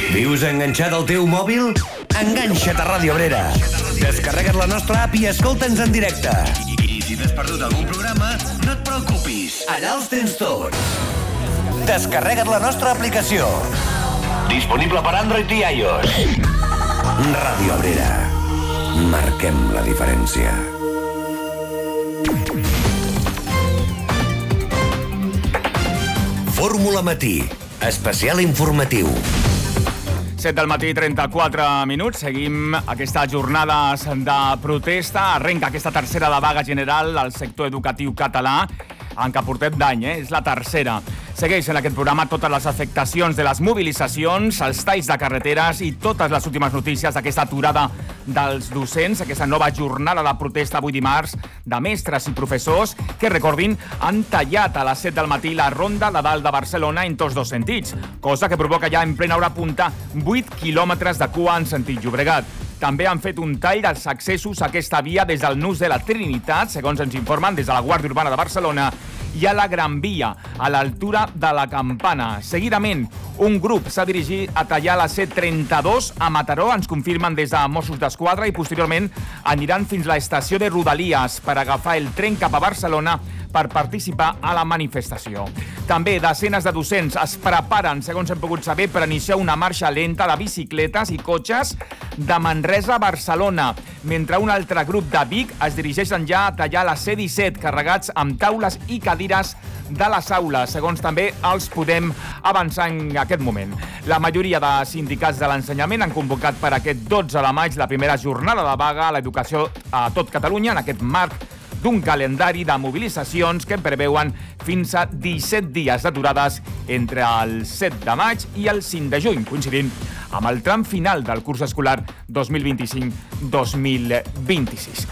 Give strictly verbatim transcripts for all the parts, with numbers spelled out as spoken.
Vius enganxat al teu mòbil? Enganxa't a Ràdio Abrera. Descarrega't la nostra app i escolta'ns en directe. I si t'has perdut algun programa, no et preocupis. Allà els tens tots. Descarrega't la nostra aplicació. Disponible per Android i iOS. Ràdio Abrera. Marquem la diferència. Fórmula Matí. Especial informatiu. set del matí, trenta-quatre minuts. Seguim aquesta jornada de protesta. Arrenca aquesta tercera de vaga general al sector educatiu català, en què portem d'any, eh? És la tercera. Segueix en aquest programa totes les afectacions de les mobilitzacions, els talls de carreteres i totes les últimes notícies d'aquesta aturada dels docents, aquesta nova jornada de protesta avui dimarts de mestres i professors que, recordin, han tallat a les set del matí la ronda de dalt de Barcelona en tots dos sentits, cosa que provoca ja en plena hora punta vuit quilòmetres de cua en sentit Llobregat. També han fet un tall dels accessos a aquesta via des del nus de la Trinitat, segons ens informen des de la Guàrdia Urbana de Barcelona, i a la Gran Via, a l'altura de la Campana. Seguidament, un grup s'ha dirigit a tallar la C trenta-dos a Mataró, ens confirmen des de Mossos d'Esquadra, i posteriorment aniran fins a l'estació de Rodalies per agafar el tren cap a Barcelona per participar a la manifestació. També desenes de docents es preparen, segons hem pogut saber, per iniciar una marxa lenta de bicicletes i cotxes de Manresa a Barcelona, mentre un altre grup de Vic es dirigeixen ja a tallar la C disset, carregats amb taules i cadires de les aules, segons també els podem avançar en aquest moment. La majoria de sindicats de l'ensenyament han convocat per aquest dotze de maig la primera jornada de vaga a l'educació a tot Catalunya, en aquest marc d'un calendari de mobilitzacions que preveuen fins a disset dies d'aturades entre el set de maig i el cinc de juny, coincidint amb el tram final del curs escolar dos mil vint-i-cinc dos mil vint-i-sis.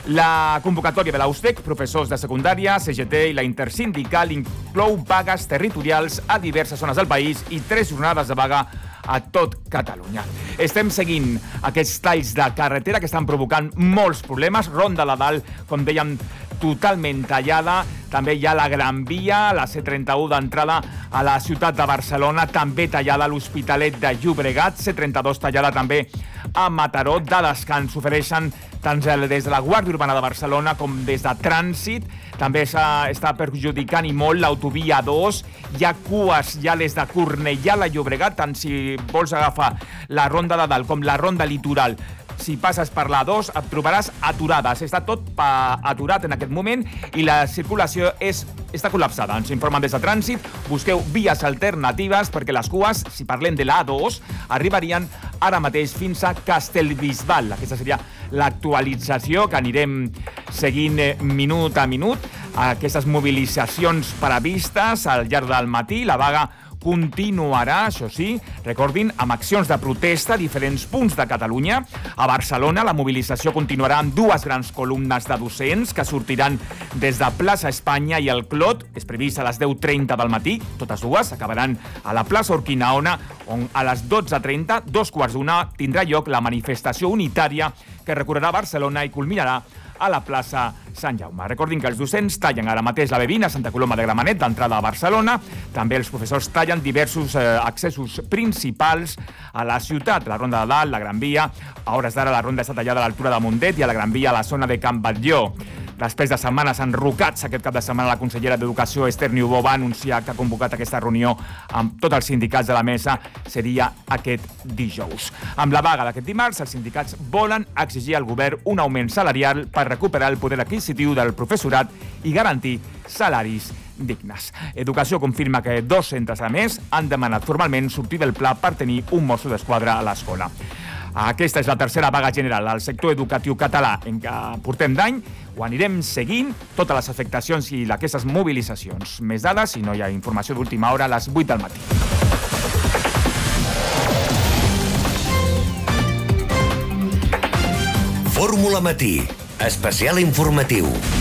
La convocatòria de l'Austec, professors de secundària, C G T i la Intersindical inclou vagues territorials a diverses zones del país i tres jornades de vaga a tot Catalunya. Estem seguint aquests talls de carretera que estan provocant molts problemes. Ronda de Dalt, com dèiem, totalment tallada. També hi ha la Gran Via, la C trenta-u d'entrada a la ciutat de Barcelona, també tallada a l'Hospitalet de Llobregat, C trenta-dos tallada també a Mataró. De descans s'ofereixen tant des de la Guàrdia Urbana de Barcelona com des de Trànsit. També està perjudicant i molt l'autovia dos. Hi ha cues ja des de Cornellà a la Llobregat, tant si vols agafar la Ronda de Dalt com la Ronda Litoral. Si passes per la dos et trobaràs aturades. Està tot aturat en aquest moment i la circulació és, està col·lapsada. Ens informen des de Trànsit. Busqueu vies alternatives perquè les cues, si parlem de la A dos, arribarien ara mateix fins a Castellbisbal. Aquesta seria l'actualització que anirem seguint minut a minut. Aquestes mobilitzacions previstes al llarg del matí. La vaga continuarà, això sí, recordin, amb accions de protesta a diferents punts de Catalunya. A Barcelona la mobilització continuarà amb dues grans columnes de docents que sortiran des de Plaça Espanya i el Clot. És previst a les deu trenta del matí, totes dues acabaran a la plaça Urquinaona, on a les dotze trenta, dos quarts d'una, tindrà lloc la manifestació unitària que recorrerà Barcelona i culminarà a la plaça Sant Jaume. Recordin que els docents tallen ara mateix la B vint a Santa Coloma de Gramenet, d'entrada a Barcelona. També els professors tallen diversos eh, accessos principals a la ciutat, la Ronda de Dalt, la Gran Via. A hores d'ara la ronda està tallada a l'altura de Mundet i a la Gran Via a la zona de Can Batlló. Després de setmanes enrocats, aquest cap de setmana la consellera d'Educació, Esther Niubó, va anunciar que ha convocat aquesta reunió amb tots els sindicats de la mesa. Seria aquest dijous. Amb la vaga d'aquest dimarts, els sindicats volen exigir al govern un augment salarial per recuperar el poder adquisitiu del professorat i garantir salaris dignes. Educació confirma que dos centres a més han demanat formalment sortir del pla per tenir un mosso d'esquadra a l'escola. Aquesta és la tercera vaga general al sector educatiu català en què portem d'any. Ho anirem seguint, totes les afectacions i aquestes mobilitzacions. Més dades, si no hi ha informació d'última hora, a les vuit del matí. Fórmula Matí, especial informatiu.